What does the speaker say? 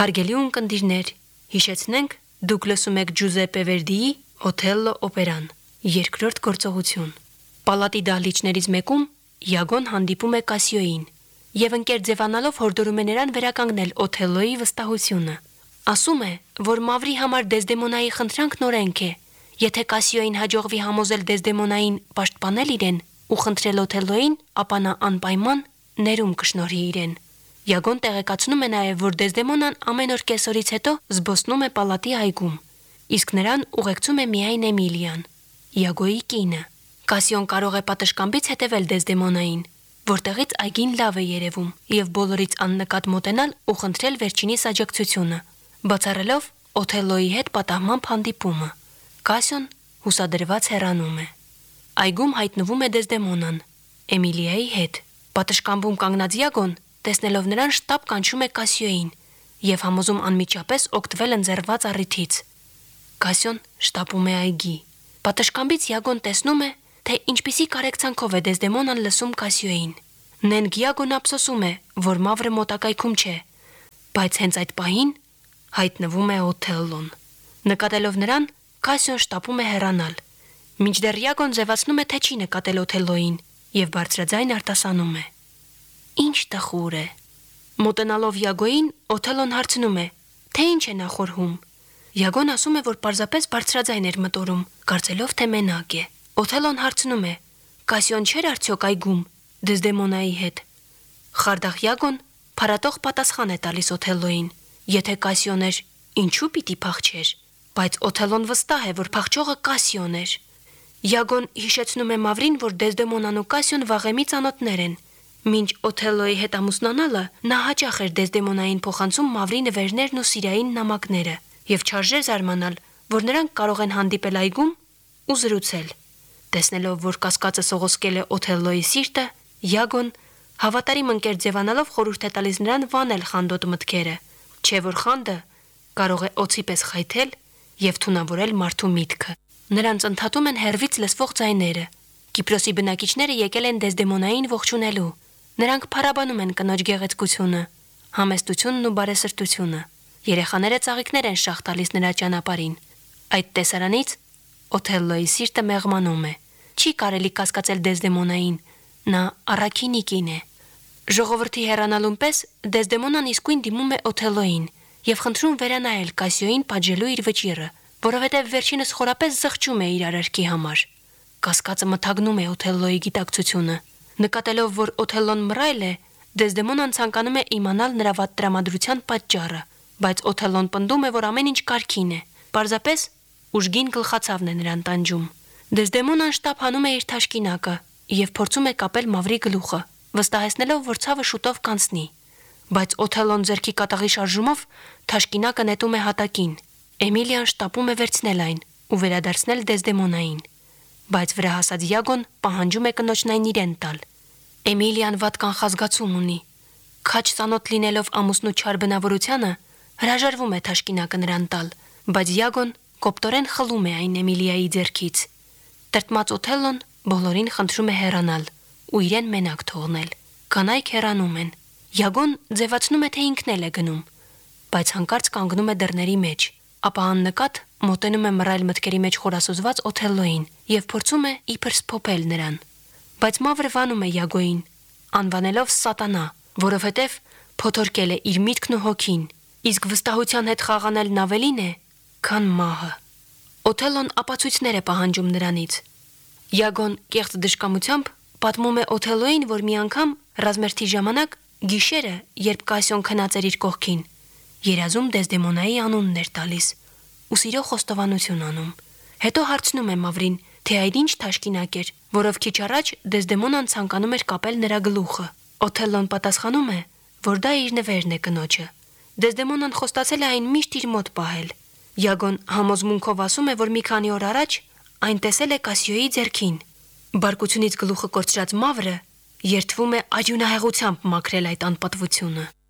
Հարգելի ունկնդիրներ, հիշեցնենք, դուք լսում եք Ջուզեպպե Վերդիի Օթելլո օպերան, երկրորդ գործողություն։ Պալատի դահլիճներից մեկում Յագոն հանդիպում է Կասիոյին եւ ընկեր ձևանալով հորդորում է նրան վերականգնել Օթելլոյի վստահությունը։ Ասում է, որ Մավրի համար Դեզդեմոնայի խնդրանքն օրենք է։ Եթե Կասիոյին հաջողվի համոզել Դեզդեմոնային պաշտպանել իրեն ու խնդրել Օթելլոյին, ապա նա անպայման ներում կշնորհի իրեն։ Յագոն տեղեկացնում է նաև, որ Դեզդեմոնան ամեն օր կեսօրից հետո զբոսնում է պալատի այգում, իսկ նրան ուղեկցում է միայն Էմիլիան, Յագոյի կինը։ Կասիոն կարող է պատշգամբից հետևել Դեզդեմոնային, որտեղից այգին լավ է երևում, եւ բոլորից աննկատ մոտենալ ու խնդրել վերջինիս աջակցությունը, բացառելով Օթելլոյի հետ պատահմամբ հանդիպումը։ Կասիոն հուսադրված հեռանում է։ Այգում հայտնվում է Դեզդեմոնան, Էմիլիայի հետ։ Պատշգամբում կանգնած Յագոն, տեսնելով նրան, շտապ կանչում է Կասիոյին եւ համոզում անմիջապես օգտվել ընձեռված առիթից։ Կասիոն շտապում է այգի։ Պատշգամբից Յագոն տեսնում է, թե ինչպիսի կարեկցանքով է Դեզդեմոնան լսում Կասիոյին։ Նենգ Յագոն ափսոսում է, որ Մավրը մոտակայքում չէ, բայց հենց այդ պահին հայտնվում է Օթելլոն։ Նկատելով նրան, Կասիոն շտապում է հեռանալ։ Մինչդեռ Յագոն ձևացնում է, թե չի նկատել Օթելլոյին եւ բարձրաձայն արտասանում է. Ինչ տխուր է։ Մոտենալով Յագոյին, Օթելլոն հարցնում է, թե ինչ է նա խորհում։ Յագոն ասում է, որ պարզապես բարձրաձայն էր մտորում, կարծելով, թե մենակ է։ Օթելլոն հարցնում է. Կասիոն չէր արդյոք այգում Դեզդեմոնայի հետ։ Խարդախ Յագոն փարատող պատասխան է տալիս Օթելլոյին. Եթե Կասիոն էր, ինչու պիտի փախչեր։ Բայց Օթելլոն վստահ է, որ փախչողը Կասիոն էր։ Յագոն հիշեցնում է Մավրին, որ Դեզդեմոնան ու Կասիոն վաղեմի ծանոթներ են։ Մինչ Օթելլոյի հետ ամուսնանալը նա հաճախ էր Դեզդեմոնային փոխանցում Մավրի նվերներն ու սիրային նամակները եւ չարժեր զարմանալ, որ նրանք կարող են հանդիպել այգում ու զրուցել։ Տեսնելով, որ կասկածը սողոսկել է Օթելլոյի սիրտը, Յագոն հավատարիմ ընկեր ձևանալով խորհուրդ է տալիս նրան վանել խանդոտ մտքերը, չէ որ խանդը կարող է օձի պես խայթել եւ թունավորել մարդու միտքը։ Նրանց ընդհատում են հեռվից լսվող ձայները։ Կիպրոսի բնակիչները եկել են Դեզդեմոնային ողջունելու։ Նրանք փառաբանում են կնոջ գեղեցկությունը, համեստությունն ու բարեսրտությունը։ Երեխաները ծաղիկներ են շաղ տալիս նրա ճանապարհին։ Այդ տեսարանից Օթելլոյի սիրտը մեղմանում է։ Չի կարելի կասկածել Դեզդեմոնային, նա առաքինի կին է։ Ժողովրդի հեռանալուն պես Դեզդեմոնան իսկույն դիմում է Օթելլոյին եւ խնդրում վերանայել Կասիոյին պատժելու իր վճիռը, որովհետեւ վերջինս խորապես զղջում է իր արարքի համար։ Կասկածը մթագնում է Օթելլոյի գիտակցությունը։ Նկատելով, որ Օթելլոն մռայլ է, Դեզդեմոնան ցանկանում է իմանալ նրա վատ տրամադրության պատճառը, բայց Օթելլոն պնդում է, որ ամեն ինչ կարգին է։ Պարզապես ուժգին գլխացավն է նրան տանջում։ Դեզդեմոնան շտապ հանում է իր թաշկինակը եւ փորձում է կապել Մավրի գլուխը, վստահեցնելով, որ ցավը շուտով կանցնի։ Բայց Օթելլոն ձեռքի կատաղի շարժումով թաշկինակը նետում է հատակին։ Էմիլիան շտապում է վերցնել այն ու վերադարձնել Դեզդեմոնային, բայց վրա հասած Յագոն պահանջում է կնոջն այն իրեն տալ։ Էմիլիան վատ կանխազգացում ունի։ Քաջ ծանոթ լինելով ամուսնու չար բնավորությանը, հրաժարվում է թաշկինակը նրան տալ, բայց Յագոն կոպտորեն խլում է այն Էմիլիայի ձեռքից։ Տրտմած Օթելլոն բոլորին խնդրում է հեռանալ ու իրեն մենակ թողնել։ Կանայք հեռանում են։ Յագոն ձևացնում է, թե ինքն էլ է գնում, բայց հանկարծ կանգնում է դռների մեջ, ապա աննկատ մոտենում է մռայլ մտքերի մեջ խորասուզված Օթելլոյին եւ փորձում է իբր սփոփել նրան։ Բայց Մավրը վանում է Յագոյին, անվանելով սատանա, որովհետեւ փոթորկել է իր միտքն ու հոգին, իսկ վստահության հետ խաղանելն ավելին է, քան մահը։ Օթելլոն ապացույցներ է պահանջում նրանից։ Յագոն կեղծ դժկամությամբ պատմում է Օթելլոյին, որ մի անգամ ռազմերթի ժամանակ գիշերը, երբ Կասիոն քնած էր իր կողքին, երազում Դեզդեմոնայի անունն էր տալիս ու սիրո խոստովանություն անում։ Հետո հարցնում է Մավրին, թե այդ ինչ թաշկինակ էր, որով քիչ առաջ Դեզդեմոնան ցանկանում էր կապել նրա գլուխը։ Օթելլոն պատասխանում է, որ դա իր նվերն է կնոջը։ Դեզդեմոնան խոստացել է այն միշտ իր մոտ պահել։ Յագոն համոզմունքով ասում է, որ մի քանի օր առաջ այն տեսել է Կասիոյի ձեռքին։ Բարկությունից գլուխը կորցրած Մավրը երդվում է արյունահեղությամբ մաքրել այդ անպատվությունը։